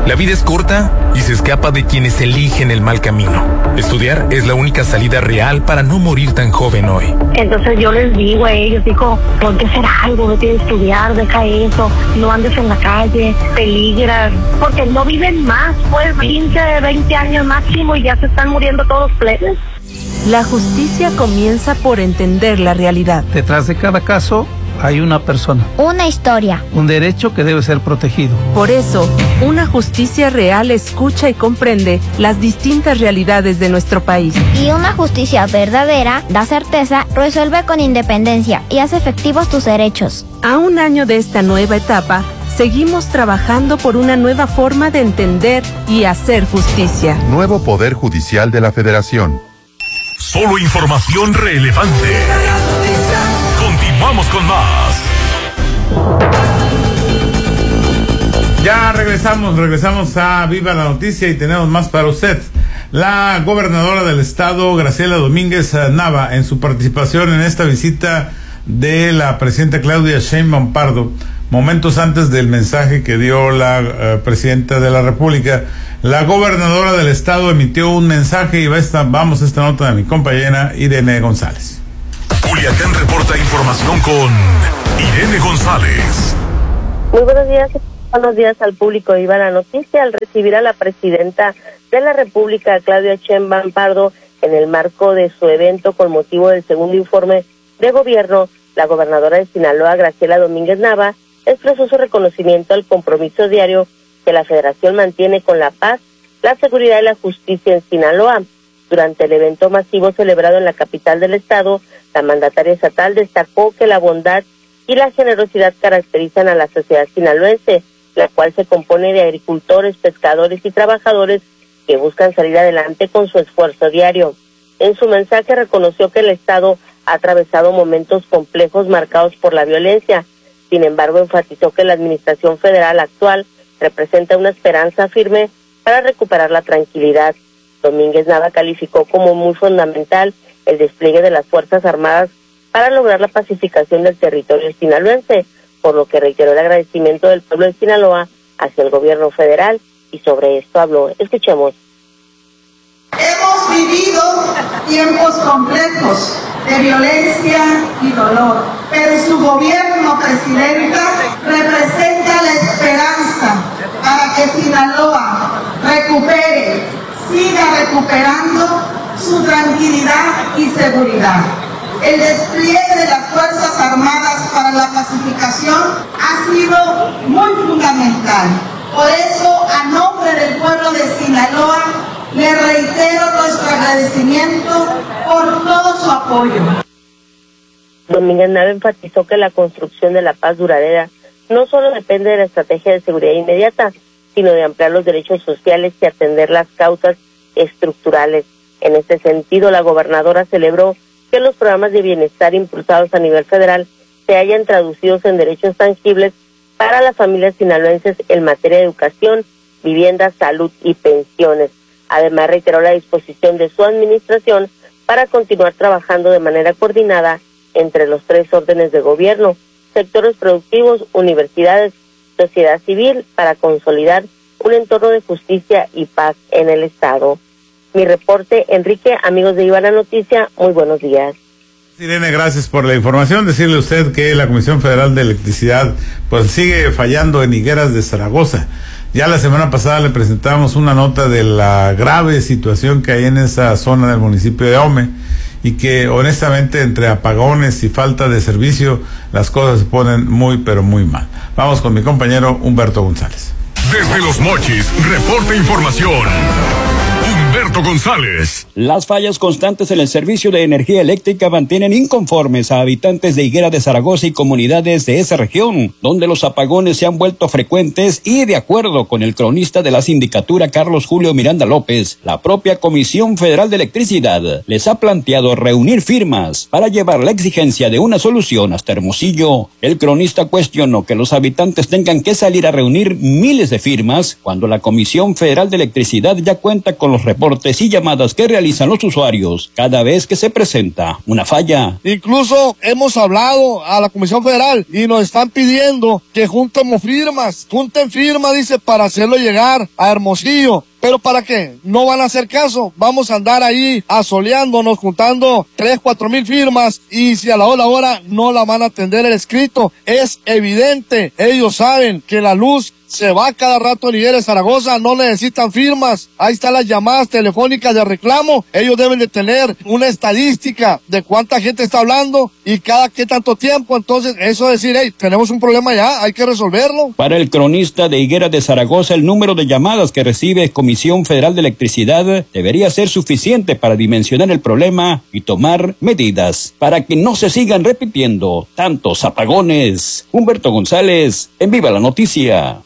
La vida es corta y se escapa de quienes eligen el mal camino. Estudiar es la única salida real para no morir tan joven hoy. Entonces yo les digo a ellos, ponte a hacer algo, vete a estudiar, deja eso, no andes en la calle, peligras, porque no viven más, pues 15, 20 años máximo y ya se están muriendo todos plebes. La justicia comienza por entender la realidad. Detrás de cada caso hay una persona. Una historia. Un derecho que debe ser protegido. Por eso, una justicia real escucha y comprende las distintas realidades de nuestro país. Y una justicia verdadera da certeza, resuelve con independencia y hace efectivos tus derechos. A un año de esta nueva etapa, seguimos trabajando por una nueva forma de entender y hacer justicia. Nuevo Poder Judicial de la Federación. Solo información relevante. Continuamos con más. Ya regresamos a Viva la Noticia y tenemos más para usted. La gobernadora del estado, Graciela Domínguez Nava, en su participación en esta visita de la presidenta Claudia Sheinbaum Pardo, momentos antes del mensaje que dio la presidenta de la República, la gobernadora del estado emitió un mensaje y vamos a esta nota de mi compañera Irene González. Culiacán reporta información con Irene González. Muy buenos días al público de Viva la Noticia. Al recibir a la presidenta de la República, Claudia Sheinbaum Pardo, en el marco de su evento con motivo del segundo informe de gobierno, la gobernadora de Sinaloa, Graciela Domínguez Nava, expresó su reconocimiento al compromiso diario que la Federación mantiene con la paz, la seguridad y la justicia en Sinaloa. Durante el evento masivo celebrado en la capital del estado, la mandataria estatal destacó que la bondad y la generosidad caracterizan a la sociedad sinaloense, la cual se compone de agricultores, pescadores y trabajadores que buscan salir adelante con su esfuerzo diario. En su mensaje reconoció que el estado ha atravesado momentos complejos marcados por la violencia. Sin embargo, enfatizó que la administración federal actual representa una esperanza firme para recuperar la tranquilidad. Domínguez Nava calificó como muy fundamental el despliegue de las Fuerzas Armadas para lograr la pacificación del territorio sinaloense, por lo que reiteró el agradecimiento del pueblo de Sinaloa hacia el gobierno federal, y sobre esto habló. Escuchemos. Hemos vivido tiempos complejos de violencia y dolor, pero su gobierno, presidenta, representa la esperanza para que Sinaloa siga recuperando su tranquilidad y seguridad. El despliegue de las Fuerzas Armadas para la pacificación ha sido muy fundamental. Por eso, a nombre del pueblo de Sinaloa, le reitero nuestro agradecimiento por todo su apoyo. Domínguez Nava enfatizó que la construcción de la paz duradera no solo depende de la estrategia de seguridad inmediata, sino de ampliar los derechos sociales y atender las causas estructurales. En este sentido, la gobernadora celebró que los programas de bienestar impulsados a nivel federal se hayan traducido en derechos tangibles para las familias sinaloenses en materia de educación, vivienda, salud y pensiones. Además, reiteró la disposición de su administración para continuar trabajando de manera coordinada entre los tres órdenes de gobierno, sectores productivos, universidades, sociedad civil, para consolidar un entorno de justicia y paz en el estado. Mi reporte, Enrique, amigos de Viva la Noticia, muy buenos días. Irene, gracias por la información. Decirle a usted que la Comisión Federal de Electricidad pues sigue fallando en Higueras de Zaragoza. Ya la semana pasada le presentamos una nota de la grave situación que hay en esa zona del municipio de Ome, y que honestamente entre apagones y falta de servicio las cosas se ponen muy pero muy mal. Vamos con mi compañero Humberto González. Desde Los Mochis, reporta información Humberto González. Las fallas constantes en el servicio de energía eléctrica mantienen inconformes a habitantes de Higuera de Zaragoza y comunidades de esa región, donde los apagones se han vuelto frecuentes y, de acuerdo con el cronista de la sindicatura Carlos Julio Miranda López, la propia Comisión Federal de Electricidad les ha planteado reunir firmas para llevar la exigencia de una solución hasta Hermosillo. El cronista cuestionó que los habitantes tengan que salir a reunir miles de firmas cuando la Comisión Federal de Electricidad ya cuenta con los reportes reportes y llamadas que realizan los usuarios cada vez que se presenta una falla. Incluso hemos hablado a la Comisión Federal y nos están pidiendo que junten firmas, dice, para hacerlo llegar a Hermosillo. ¿Pero para qué? No van a hacer caso. Vamos a andar ahí asoleándonos, juntando 3,000-4,000 firmas, y si a la hora no la van a atender el escrito. Es evidente, ellos saben que la luz se va cada rato a nivel de Zaragoza, no necesitan firmas. Ahí están las llamadas telefónicas de reclamo. Ellos deben de tener una estadística de cuánta gente está hablando y cada qué tanto tiempo. Entonces, eso es decir, hey, tenemos un problema ya, hay que resolverlo. Para el cronista de Higuera de Zaragoza, el número de llamadas que recibe Comisión Federal de Electricidad debería ser suficiente para dimensionar el problema y tomar medidas para que no se sigan repitiendo tantos apagones. Humberto González, en Viva la Noticia.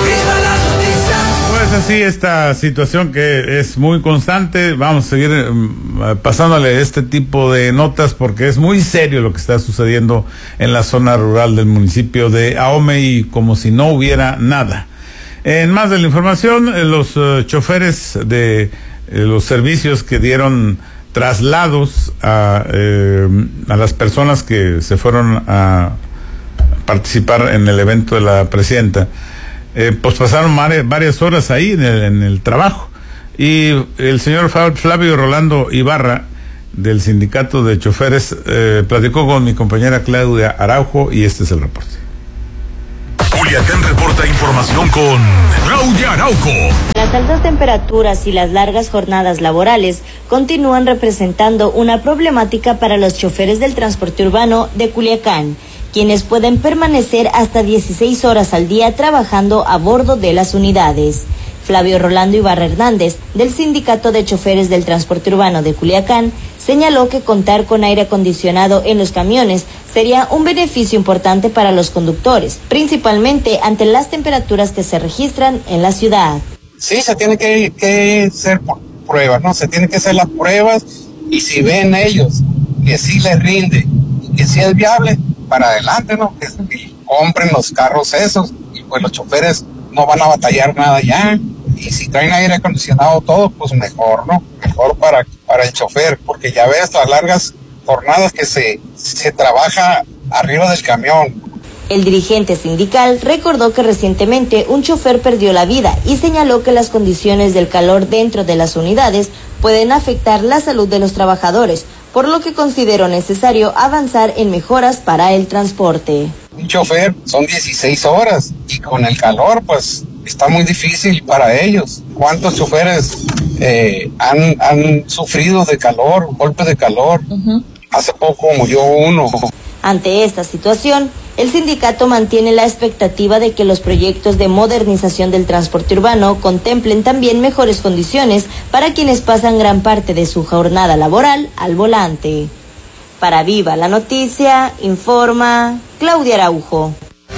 Pues así, esta situación que es muy constante. Vamos a seguir pasándole este tipo de notas porque es muy serio lo que está sucediendo en la zona rural del municipio de Ahome, y como si no hubiera nada. En más de la información, los choferes de los servicios que dieron traslados a las personas que se fueron a participar en el evento de la presidenta, pues pasaron varias horas ahí en el trabajo, y el señor Flavio Rolando Ibarra del sindicato de choferes platicó con mi compañera Claudia Araujo, y este es el reporte. Culiacán reporta información con Claudia Araujo. Las altas temperaturas y las largas jornadas laborales continúan representando una problemática para los choferes del transporte urbano de Culiacán, quienes pueden permanecer hasta 16 horas al día trabajando a bordo de las unidades. Flavio Rolando Ibarra Hernández, del Sindicato de Choferes del Transporte Urbano de Culiacán, señaló que contar con aire acondicionado en los camiones sería un beneficio importante para los conductores, principalmente ante las temperaturas que se registran en la ciudad. Sí, se tiene que hacer pruebas, ¿no? Se tienen que hacer las pruebas, y si ven ellos que sí les rinde y que sí es viable, para adelante, ¿no? Que compren los carros esos, y pues los choferes no van a batallar nada ya. Y si traen aire acondicionado todo, pues mejor, ¿no? Mejor para el chofer, porque ya ves las largas jornadas que se trabaja arriba del camión. El dirigente sindical recordó que recientemente un chofer perdió la vida y señaló que las condiciones del calor dentro de las unidades pueden afectar la salud de los trabajadores, por lo que consideró necesario avanzar en mejoras para el transporte. Un chofer son 16 horas, y con el calor pues está muy difícil para ellos. ¿Cuántos choferes han sufrido de calor, golpe de calor? Hace poco murió uno. Ante esta situación, el sindicato mantiene la expectativa de que los proyectos de modernización del transporte urbano contemplen también mejores condiciones para quienes pasan gran parte de su jornada laboral al volante. Para Viva la Noticia, informa Claudia Araujo.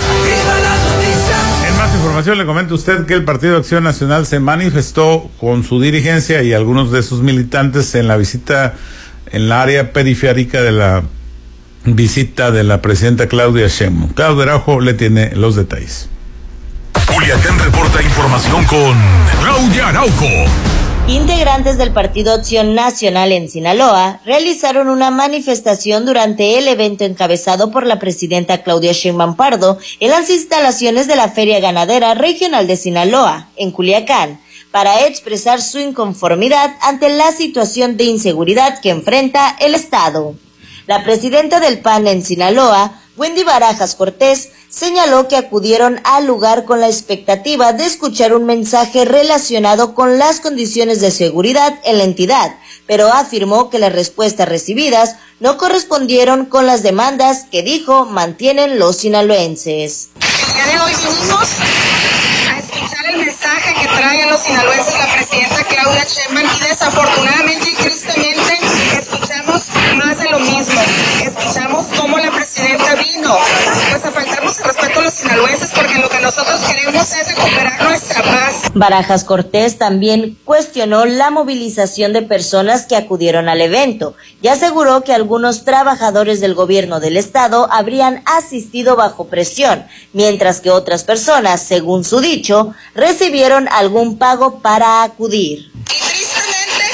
En más información le comento a usted que el Partido Acción Nacional se manifestó con su dirigencia y algunos de sus militantes en la visita en la área periférica de la visita de la presidenta Claudia Sheinbaum. Claudia Araujo le tiene los detalles. Culiacán reporta información con Claudia Araujo. Integrantes del Partido Acción Nacional en Sinaloa realizaron una manifestación durante el evento encabezado por la presidenta Claudia Sheinbaum Pardo en las instalaciones de la Feria Ganadera Regional de Sinaloa, en Culiacán, para expresar su inconformidad ante la situación de inseguridad que enfrenta el Estado. La presidenta del PAN en Sinaloa, Wendy Barajas Cortés, señaló que acudieron al lugar con la expectativa de escuchar un mensaje relacionado con las condiciones de seguridad en la entidad, pero afirmó que las respuestas recibidas no correspondieron con las demandas que dijo mantienen los sinaloenses. El día de hoy vinimos a escuchar el mensaje que trae a los sinaloenses la presidenta Claudia Sheinbaum, y desafortunadamente y tristemente escuchamos más de lo mismo. Escuchamos cómo la presidenta vino pues a faltarnos el respeto a los sinaloenses, porque lo que nosotros queremos es recuperar nuestra paz. Barajas Cortés también cuestionó la movilización de personas que acudieron al evento y aseguró que algunos trabajadores del gobierno del estado habrían asistido bajo presión, mientras que otras personas, según su dicho, recibieron algún pago para acudir. Y tristemente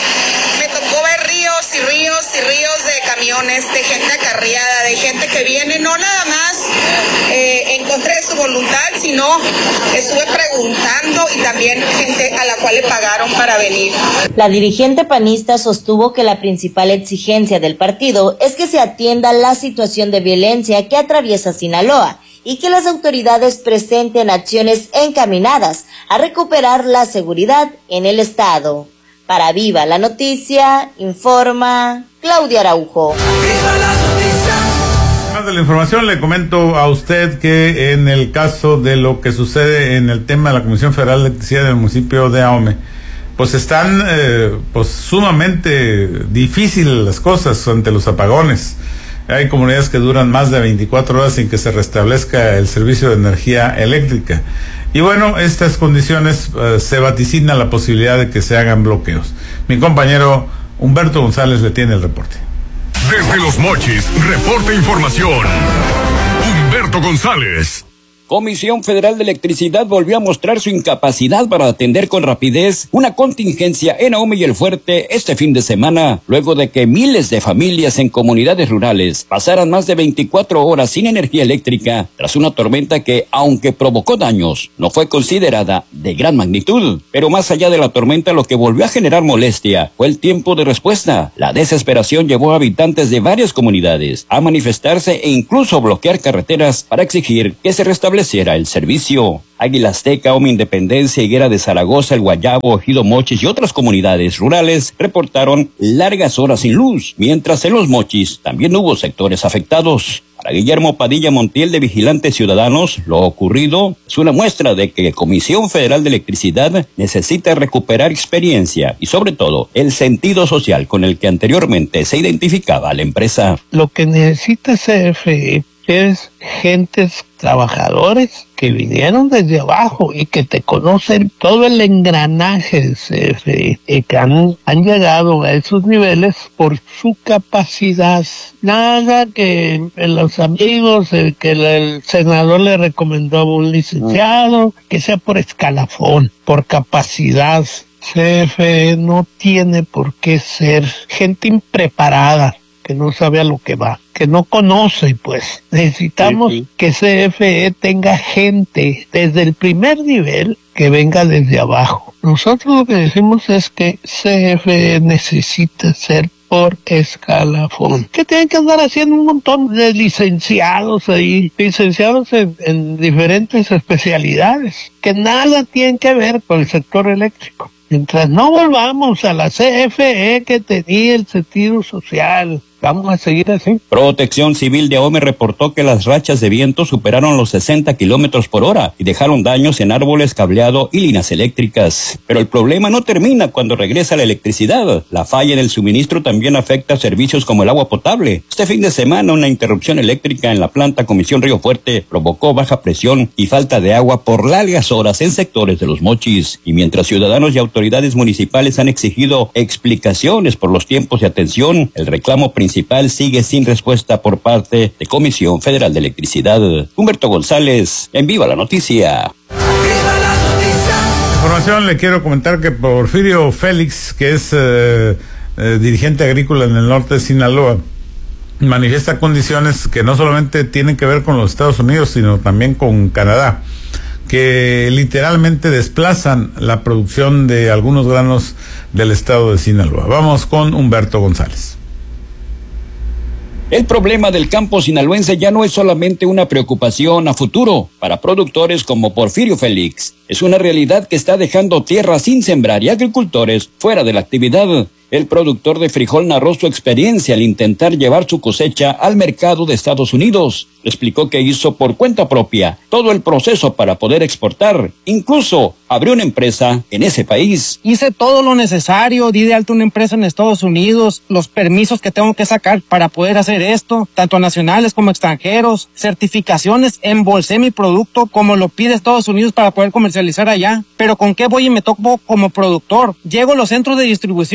camiones, de gente acarreada, de gente que viene no nada más en contra de su voluntad, sino estuve preguntando y también gente a la cual le pagaron para venir. La dirigente panista sostuvo que la principal exigencia del partido es que se atienda la situación de violencia que atraviesa Sinaloa y que las autoridades presenten acciones encaminadas a recuperar la seguridad en el estado. Para Viva la Noticia, informa Claudia Araujo. Más de la información, le comento a usted que en el caso de lo que sucede en el tema de la Comisión Federal de Electricidad del municipio de Ahome, pues están sumamente difíciles las cosas ante los apagones. Hay comunidades que duran más de 24 horas sin que se restablezca el servicio de energía eléctrica. Y bueno, estas condiciones se vaticina la posibilidad de que se hagan bloqueos. Mi compañero Humberto González le tiene el reporte. Desde Los Mochis, reporta información. Humberto González. Comisión Federal de Electricidad volvió a mostrar su incapacidad para atender con rapidez una contingencia en Ahome y El Fuerte este fin de semana, luego de que miles de familias en comunidades rurales pasaran más de 24 horas sin energía eléctrica tras una tormenta que, aunque provocó daños, no fue considerada de gran magnitud. Pero más allá de la tormenta, lo que volvió a generar molestia fue el tiempo de respuesta. La desesperación llevó a habitantes de varias comunidades a manifestarse e incluso bloquear carreteras para exigir que se restablezca el servicio. Águila Azteca, Ahome Independencia, Higuera de Zaragoza, El Guayabo, Ejido Mochis y otras comunidades rurales reportaron largas horas sin luz, mientras en Los Mochis también hubo sectores afectados. Para Guillermo Padilla Montiel de Vigilantes Ciudadanos, lo ocurrido es una muestra de que la Comisión Federal de Electricidad necesita recuperar experiencia y sobre todo el sentido social con el que anteriormente se identificaba a la empresa. Lo que necesita CFE es gentes trabajadores que vinieron desde abajo y que te conocen todo el engranaje de CFE y que han llegado a esos niveles por su capacidad. Nada que los amigos, que el senador le recomendó a un licenciado, que sea por escalafón, por capacidad. CFE no tiene por qué ser gente impreparada, que no sabe a lo que va, que no conoce, pues. Necesitamos que CFE tenga gente desde el primer nivel que venga desde abajo. Nosotros lo que decimos es que CFE necesita ser por escalafón. Que tienen que andar haciendo un montón de licenciados ahí, licenciados en diferentes especialidades, que nada tienen que ver con el sector eléctrico. Mientras no volvamos a la CFE que tenía el sentido social, vamos a seguir así. Protección Civil de Ahome reportó que las rachas de viento superaron los 60 kilómetros por hora y dejaron daños en árboles, cableado y líneas eléctricas. Pero el problema no termina cuando regresa la electricidad. La falla en el suministro también afecta servicios como el agua potable. Este fin de semana, una interrupción eléctrica en la planta Comisión Río Fuerte provocó baja presión y falta de agua por largas horas en sectores de Los Mochis. Y mientras ciudadanos y autoridades municipales han exigido explicaciones por los tiempos de atención, el reclamo principal sigue sin respuesta por parte de Comisión Federal de Electricidad. Humberto González, en Viva la Noticia. Información, le quiero comentar que Porfirio Félix, que es dirigente agrícola en el norte de Sinaloa, manifiesta condiciones que no solamente tienen que ver con los Estados Unidos, sino también con Canadá, que literalmente desplazan la producción de algunos granos del estado de Sinaloa. Vamos con Humberto González. El problema del campo sinaloense ya no es solamente una preocupación a futuro para productores como Porfirio Félix. Es una realidad que está dejando tierra sin sembrar y agricultores fuera de la actividad. El productor de frijol narró su experiencia al intentar llevar su cosecha al mercado de Estados Unidos. Explicó que hizo por cuenta propia todo el proceso para poder exportar. Incluso abrió una empresa en ese país. Hice todo lo necesario, di de alta una empresa en Estados Unidos, los permisos que tengo que sacar para poder hacer esto, tanto nacionales como extranjeros, certificaciones, embolsé mi producto como lo pide Estados Unidos para poder comercializar allá. Pero ¿con qué voy y me topo como productor? Llego a los centros de distribución y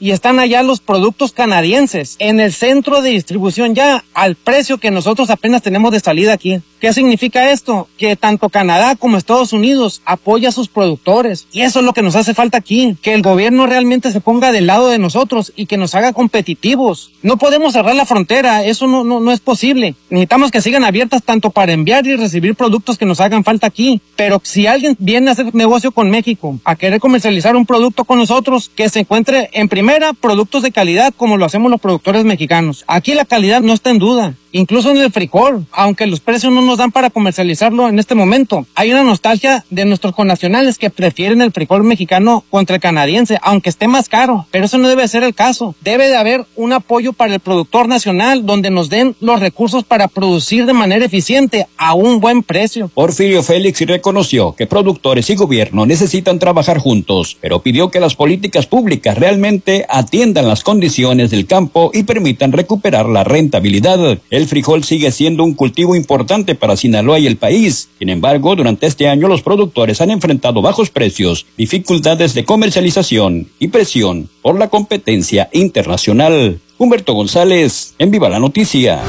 y están allá los productos canadienses en el centro de distribución ya al precio que nosotros apenas tenemos de salida aquí. ¿Qué significa esto? Que tanto Canadá como Estados Unidos apoya a sus productores y eso es lo que nos hace falta aquí, que el gobierno realmente se ponga del lado de nosotros y que nos haga competitivos. No podemos cerrar la frontera, eso no es posible. Necesitamos que sigan abiertas tanto para enviar y recibir productos que nos hagan falta aquí, pero si alguien viene a hacer negocio con México, a querer comercializar un producto con nosotros, que se encuentre en primera productos de calidad como lo hacemos los productores mexicanos. Aquí la calidad no está en duda. Incluso en el frijol, aunque los precios no nos dan para comercializarlo en este momento, hay una nostalgia de nuestros connacionales que prefieren el frijol mexicano contra el canadiense, aunque esté más caro, pero eso no debe ser el caso. Debe de haber un apoyo para el productor nacional donde nos den los recursos para producir de manera eficiente a un buen precio. Porfirio Félix reconoció que productores y gobierno necesitan trabajar juntos, pero pidió que las políticas públicas realmente atiendan las condiciones del campo y permitan recuperar la rentabilidad. El frijol sigue siendo un cultivo importante para Sinaloa y el país. Sin embargo, durante este año los productores han enfrentado bajos precios, dificultades de comercialización y presión por la competencia internacional. Humberto González, en Viva la Noticia.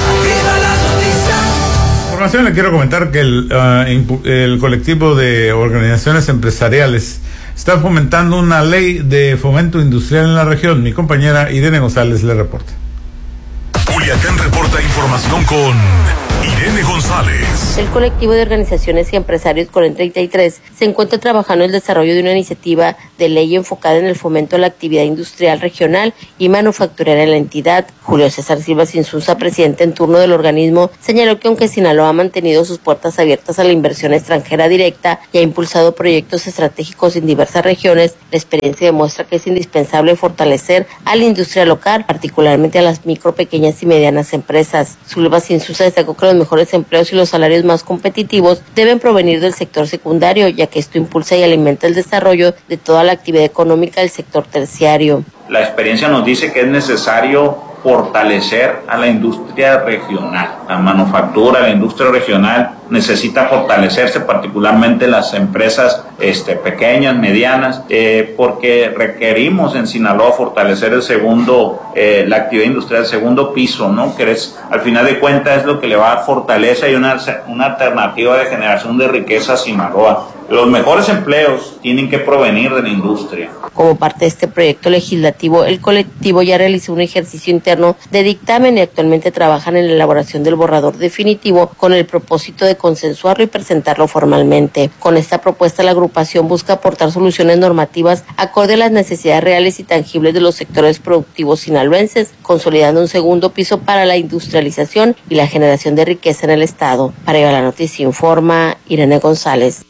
Información, le quiero comentar que el colectivo de organizaciones empresariales está fomentando una ley de fomento industrial en la región. Mi compañera Irene González le reporta. Culiacán reporta información con Irene González. El colectivo de organizaciones y empresarios Coren 33 se encuentra trabajando en el desarrollo de una iniciativa de ley enfocada en el fomento de la actividad industrial regional y manufacturera en la entidad. Julio César Silva Sinsunza, presidente en turno del organismo, señaló que aunque Sinaloa ha mantenido sus puertas abiertas a la inversión extranjera directa y ha impulsado proyectos estratégicos en diversas regiones, la experiencia demuestra que es indispensable fortalecer a la industria local, particularmente a las micro, pequeñas y medianas empresas. Silva Sinsunza destacó que los mejores empleos y los salarios más competitivos deben provenir del sector secundario, ya que esto impulsa y alimenta el desarrollo de toda la actividad económica del sector terciario. La experiencia nos dice que es necesario fortalecer a la industria regional. La manufactura, la industria regional necesita fortalecerse, particularmente las empresas pequeñas, medianas, porque requerimos en Sinaloa fortalecer la actividad industrial, el segundo piso, ¿no? Que al final de cuentas es lo que le va a dar fortaleza y una alternativa de generación de riqueza a Sinaloa. Los mejores empleos tienen que provenir de la industria. Como parte de este proyecto legislativo, el colectivo ya realizó un ejercicio interno de dictamen y actualmente trabajan en la elaboración del borrador definitivo con el propósito de consensuarlo y presentarlo formalmente. Con esta propuesta, la agrupación busca aportar soluciones normativas acorde a las necesidades reales y tangibles de los sectores productivos sinaloenses, consolidando un segundo piso para la industrialización y la generación de riqueza en el Estado. Para Viva la Noticia informa Irene González.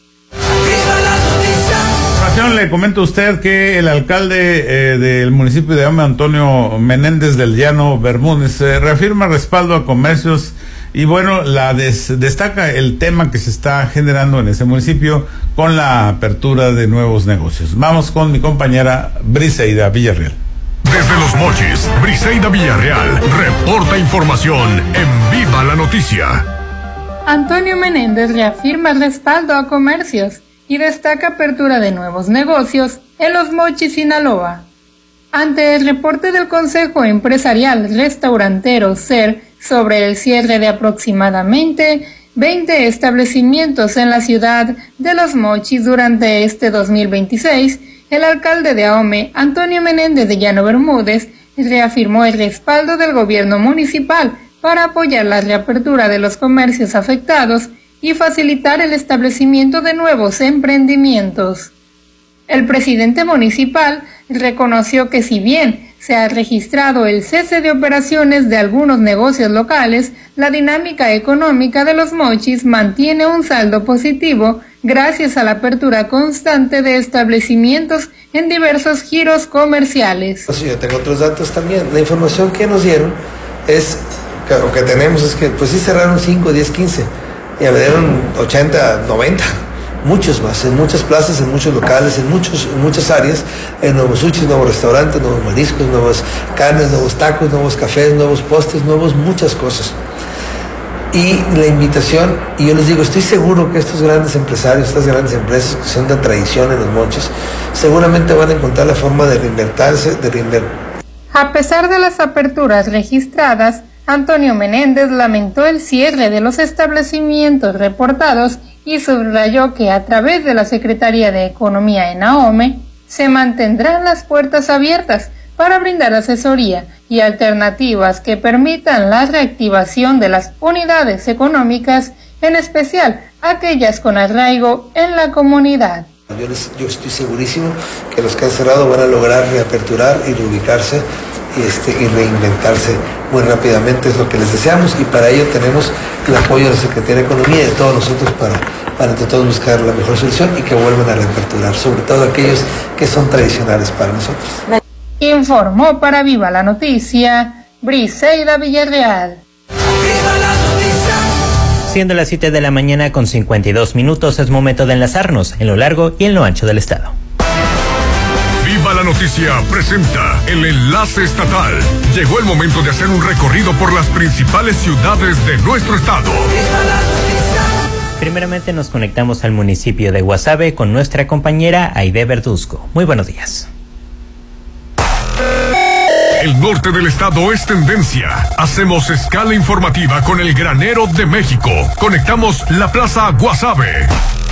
Le comento a usted que el alcalde del municipio de Ahome, Antonio Menéndez del Llano Bermúdez, reafirma respaldo a comercios y bueno, destaca el tema que se está generando en ese municipio con la apertura de nuevos negocios. Vamos con mi compañera Briseida Villarreal. Desde Los Mochis, Briseida Villarreal reporta información en Viva la Noticia. Antonio Menéndez reafirma respaldo a comercios y destaca apertura de nuevos negocios en Los Mochis, Sinaloa. Ante el reporte del Consejo Empresarial Restaurantero SER sobre el cierre de aproximadamente 20 establecimientos en la ciudad de Los Mochis durante este 2026, el alcalde de Ahome, Antonio Menéndez de Llano Bermúdez, reafirmó el respaldo del gobierno municipal para apoyar la reapertura de los comercios afectados y facilitar el establecimiento de nuevos emprendimientos. El presidente municipal reconoció que si bien se ha registrado el cese de operaciones de algunos negocios locales, la dinámica económica de Los Mochis mantiene un saldo positivo gracias a la apertura constante de establecimientos en diversos giros comerciales. Sí, yo tengo otros datos también. La información que nos dieron o que tenemos es que pues sí cerraron 5, 10, 15 y abrieron 80, 90, muchos más, en muchas plazas, en muchos locales, en muchas áreas, en nuevos sushis, nuevos restaurantes, nuevos mariscos, nuevas carnes, nuevos tacos, nuevos cafés, nuevos postres, muchas cosas. Y la invitación, y yo les digo, estoy seguro que estos grandes empresarios, estas grandes empresas que son de tradición en Los Mochis, seguramente van a encontrar la forma de reinventarse, A pesar de las aperturas registradas, Antonio Menéndez lamentó el cierre de los establecimientos reportados y subrayó que a través de la Secretaría de Economía en AOME se mantendrán las puertas abiertas para brindar asesoría y alternativas que permitan la reactivación de las unidades económicas, en especial aquellas con arraigo en la comunidad. Yo estoy segurísimo que los que han cerrado van a lograr reaperturar y reubicarse y reinventarse muy rápidamente, es lo que les deseamos, y para ello tenemos el apoyo de la Secretaría de Economía y de todos nosotros para entre todos buscar la mejor solución y que vuelvan a reaperturar, sobre todo aquellos que son tradicionales para nosotros. Informó para Viva la Noticia, Briseida Villarreal. Siendo las 7 de la mañana con 52 minutos, es momento de enlazarnos en lo largo y en lo ancho del estado. Viva la Noticia presenta el enlace estatal. Llegó el momento de hacer un recorrido por las principales ciudades de nuestro estado. Primeramente nos conectamos al municipio de Guasave con nuestra compañera Aide Verduzco. Muy buenos días. El norte del estado es tendencia. Hacemos escala informativa con el Granero de México. Conectamos la Plaza Guasave.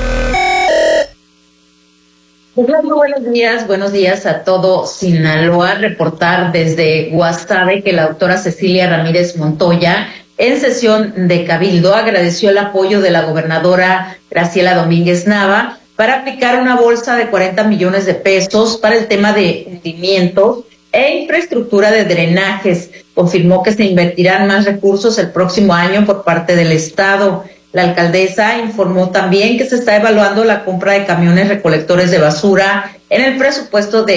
Buenos días a todo Sinaloa. Reportar desde Guasave que la doctora Cecilia Ramírez Montoya, en sesión de Cabildo, agradeció el apoyo de la gobernadora Graciela Domínguez Nava para aplicar una bolsa de 40 millones de pesos para el tema de hundimientos e infraestructura de drenajes. Confirmó que se invertirán más recursos el próximo año por parte del Estado. La alcaldesa informó también que se está evaluando la compra de camiones recolectores de basura en el presupuesto de